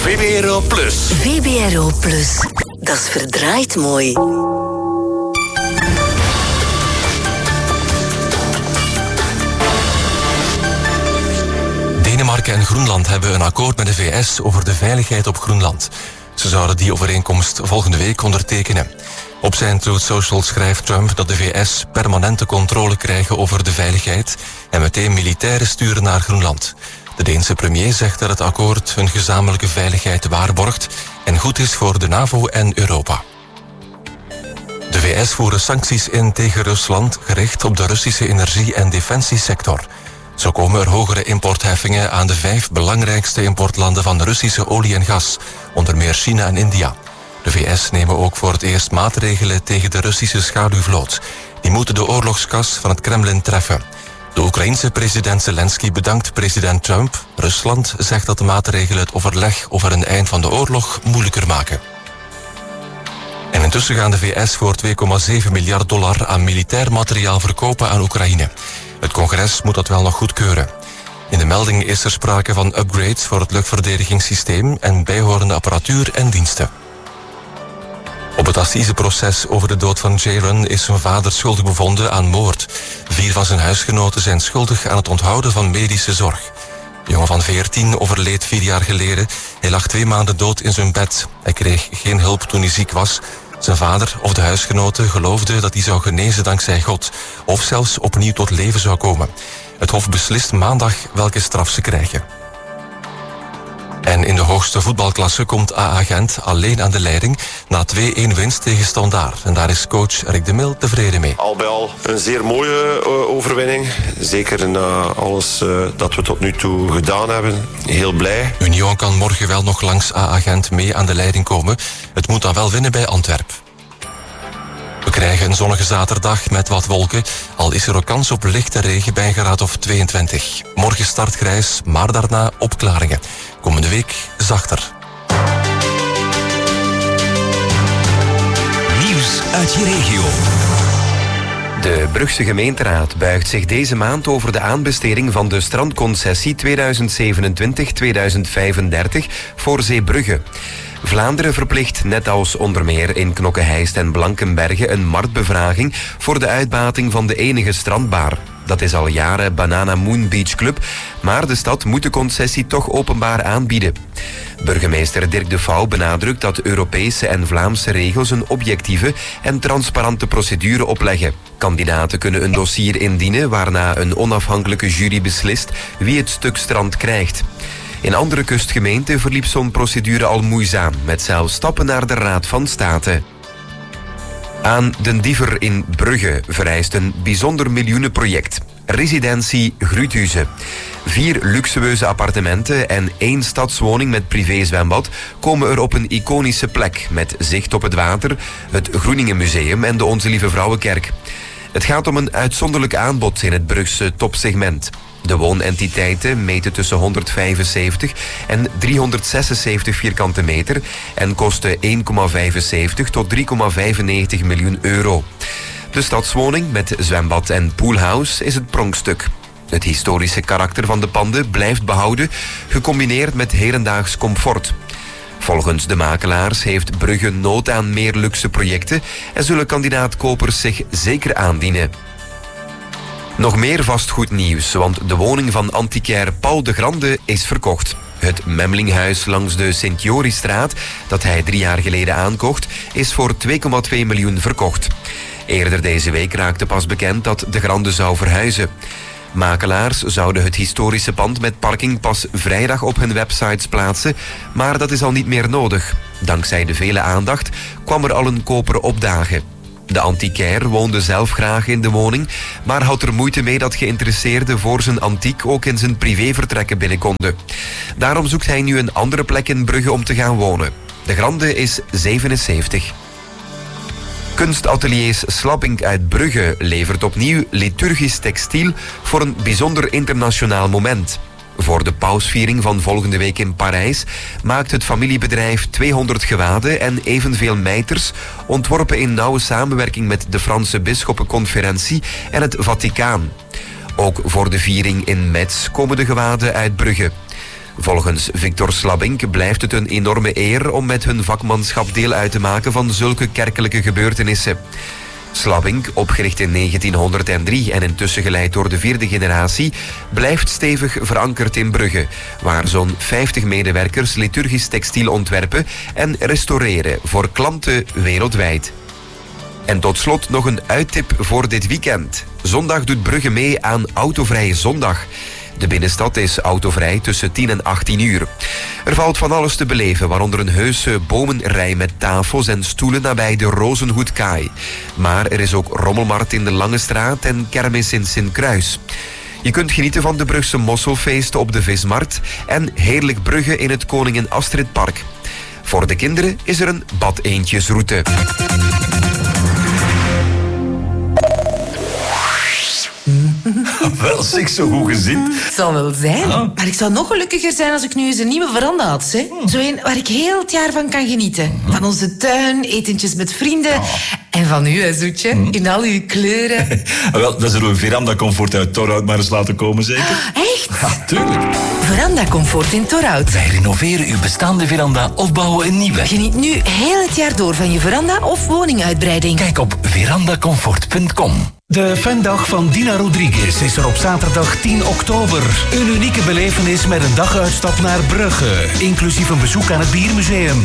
VBRO Plus. VBRO Plus. Dat is verdraaid mooi. Denemarken en Groenland hebben een akkoord met de VS over de veiligheid op Groenland. Ze zouden die overeenkomst volgende week ondertekenen. Op zijn Truth Social schrijft Trump dat de VS permanente controle krijgen over de veiligheid en meteen militairen sturen naar Groenland. De Deense premier zegt dat het akkoord hun gezamenlijke veiligheid waarborgt en goed is voor de NAVO en Europa. De VS voeren sancties in tegen Rusland gericht op de Russische energie- en defensiesector. Zo komen er hogere importheffingen aan de 5 belangrijkste importlanden van Russische olie en gas, onder meer China en India. De VS nemen ook voor het eerst maatregelen tegen de Russische schaduwvloot. Die moeten de oorlogskas van het Kremlin treffen. De Oekraïense president Zelensky bedankt president Trump. Rusland zegt dat de maatregelen het overleg over een eind van de oorlog moeilijker maken. En intussen gaan de VS voor $2,7 miljard aan militair materiaal verkopen aan Oekraïne. Het congres moet dat wel nog goedkeuren. In de melding is er sprake van upgrades voor het luchtverdedigingssysteem en bijhorende apparatuur en diensten. Op het assiseproces over de dood van Jaron is zijn vader schuldig bevonden aan moord. 4 van zijn huisgenoten zijn schuldig aan het onthouden van medische zorg. De jongen van 14 overleed 4 jaar geleden. Hij lag 2 maanden dood in zijn bed. Hij kreeg geen hulp toen hij ziek was. Zijn vader of de huisgenoten geloofden dat hij zou genezen dankzij God, of zelfs opnieuw tot leven zou komen. Het Hof beslist maandag welke straf ze krijgen. En in de hoogste voetbalklasse komt AA Gent alleen aan de leiding na 2-1 winst tegen Standaard. En daar is coach Rick de Mil tevreden mee. Al bij al een zeer mooie overwinning. Zeker na alles dat we tot nu toe gedaan hebben. Heel blij. Union kan morgen wel nog langs AA Gent mee aan de leiding komen. Het moet dan wel winnen bij Antwerpen. We krijgen een zonnige zaterdag met wat wolken, al is er ook kans op lichte regen bij een graad of 22. Morgen start grijs, maar daarna opklaringen. Komende week zachter. Nieuws uit je regio. De Brugse gemeenteraad buigt zich deze maand over de aanbesteding van de strandconcessie 2027-2035 voor Zeebrugge. Vlaanderen verplicht, net als onder meer in Knokke-Heist en Blankenberge, een marktbevraging voor de uitbating van de enige strandbar. Dat is al jaren Banana Moon Beach Club, maar de stad moet de concessie toch openbaar aanbieden. Burgemeester Dirk de Vouw benadrukt dat Europese en Vlaamse regels een objectieve en transparante procedure opleggen. Kandidaten kunnen een dossier indienen waarna een onafhankelijke jury beslist wie het stuk strand krijgt. In andere kustgemeenten verliep zo'n procedure al moeizaam, met zelfs stappen naar de Raad van State. Aan Den Diever in Brugge vereist een bijzonder miljoenenproject. Residentie Gruuthuizen. 4 luxueuze appartementen en 1 stadswoning met privézwembad komen er op een iconische plek met zicht op het water, het Groeningenmuseum en de Onze Lieve Vrouwenkerk. Het gaat om een uitzonderlijk aanbod in het Brugse topsegment. De woonentiteiten meten tussen 175 en 376 vierkante meter en kosten 1,75 tot 3,95 miljoen euro. De stadswoning met zwembad en poolhouse is het pronkstuk. Het historische karakter van de panden blijft behouden, gecombineerd met hedendaags comfort. Volgens de makelaars heeft Brugge nood aan meer luxe projecten en zullen kandidaatkopers zich zeker aandienen. Nog meer vastgoednieuws, want de woning van antiquair Paul de Grande is verkocht. Het Memlinghuis langs de Sint-Joristraat, dat hij 3 jaar geleden aankocht, is voor 2,2 miljoen verkocht. Eerder deze week raakte pas bekend dat de Grande zou verhuizen. Makelaars zouden het historische pand met parking pas vrijdag op hun websites plaatsen, maar dat is al niet meer nodig. Dankzij de vele aandacht kwam er al een koper opdagen. De antiquair woonde zelf graag in de woning, maar had er moeite mee dat geïnteresseerden voor zijn antiek ook in zijn privévertrekken binnen konden. Daarom zoekt hij nu een andere plek in Brugge om te gaan wonen. De Grande is 77. Kunstateliers Slabbink uit Brugge levert opnieuw liturgisch textiel voor een bijzonder internationaal moment. Voor de pausviering van volgende week in Parijs maakt het familiebedrijf 200 gewaden en evenveel mijters, ontworpen in nauwe samenwerking met de Franse Bisschoppenconferentie en het Vaticaan. Ook voor de viering in Metz komen de gewaden uit Brugge. Volgens Victor Slabink blijft het een enorme eer om met hun vakmanschap deel uit te maken van zulke kerkelijke gebeurtenissen. Slabink, opgericht in 1903 en intussen geleid door de 4e generatie, blijft stevig verankerd in Brugge, waar zo'n 50 medewerkers liturgisch textiel ontwerpen en restaureren voor klanten wereldwijd. En tot slot nog een uittip voor dit weekend. Zondag doet Brugge mee aan Autovrije Zondag. De binnenstad is autovrij tussen 10 en 18 uur. Er valt van alles te beleven, waaronder een heuse bomenrij met tafels en stoelen nabij de Rozenhoedkaai. Maar er is ook rommelmarkt in de Lange Straat en kermis in Sint-Kruis. Je kunt genieten van de Brugse mosselfeesten op de Vismarkt en heerlijk Brugge in het Koningin Astrid Park. Voor de kinderen is er een badeentjesroute. Wel, zeg, zo goed gezien. Het zal wel zijn, maar ik zou nog gelukkiger zijn als ik nu eens een nieuwe veranda had. Hè? Zo een waar ik heel het jaar van kan genieten. Van onze tuin, etentjes met vrienden. En van u, hè, Zoetje, in al uw kleuren. Wel, dat zullen we Veranda Comfort uit Torhout maar eens laten komen, zeker? Echt? Ja, tuurlijk. Veranda Comfort in Torhout. Wij renoveren uw bestaande veranda of bouwen een nieuwe. Geniet nu heel het jaar door van je veranda of woninguitbreiding. Kijk op verandacomfort.com. De fandag van Dina Rodriguez is er op zaterdag 10 oktober. Een unieke belevenis met een daguitstap naar Brugge, inclusief een bezoek aan het Biermuseum.